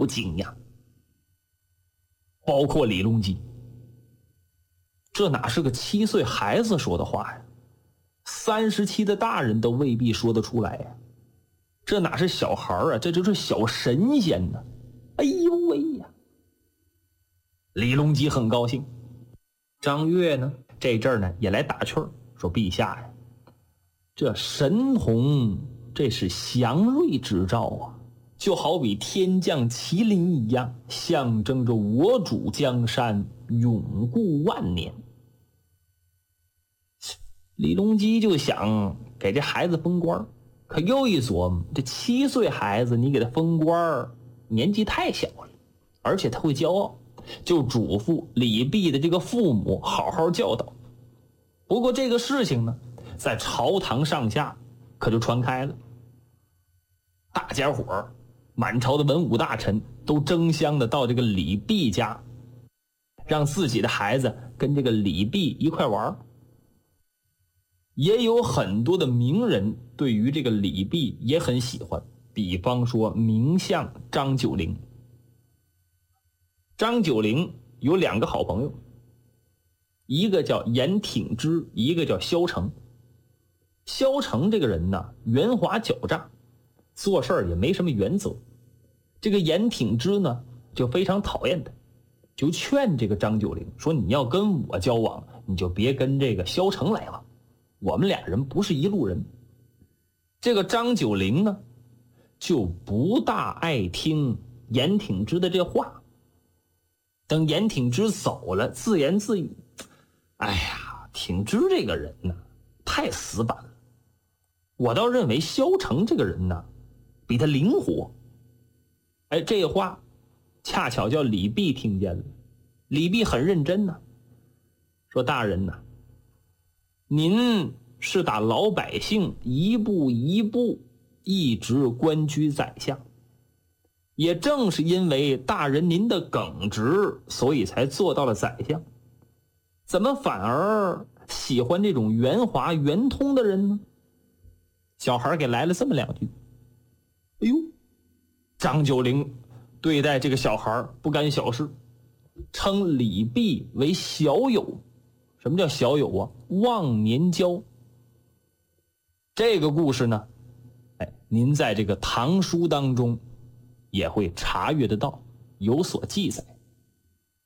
都惊讶，包括李隆基。这哪是个7岁孩子说的话呀？37的大人都未必说得出来呀。这哪是小孩啊，这就是小神仙呢！哎呦喂呀！李隆基很高兴。张悦呢，这阵儿呢也来打趣儿，说：“陛下呀，这神童这是祥瑞之兆啊，就好比天降麒麟一样，象征着我主江山永固万年。”李隆基就想给这孩子封官，可又一琢磨，这7岁孩子你给他封官，年纪太小了，而且他会骄傲，就嘱咐李泌的这个父母好好教导。不过这个事情呢，在朝堂上下可就传开了，大家伙满朝的文武大臣都争相的到这个李泌家，让自己的孩子跟这个李泌一块玩。也有很多的名人对于这个李泌也很喜欢，比方说名相张九龄。张九龄有2个好朋友，一个叫严挺之，一个叫萧成。萧成这个人呢，圆滑狡诈，做事儿也没什么原则。这个严挺之呢，就非常讨厌他，就劝这个张九龄说：“你要跟我交往，你就别跟这个萧成来往，我们俩人不是一路人。”这个张九龄呢，就不大爱听严挺之的这话。等严挺之走了，自言自语：“哎呀，挺之这个人呢，太死板了。我倒认为萧成这个人呢，比他灵活。”哎，这话恰巧叫李泌听见了。李泌很认真呢，说：“大人呐，您是打老百姓一步一步一直官居宰相，也正是因为大人您的耿直，所以才做到了宰相。怎么反而喜欢这种圆滑圆通的人呢？”小孩给来了这么2句。哎呦，张九龄对待这个小孩不干小事，称李泌为小友。什么叫小友啊？忘年交。这个故事呢，您在这个唐书当中也会查阅得到，有所记载。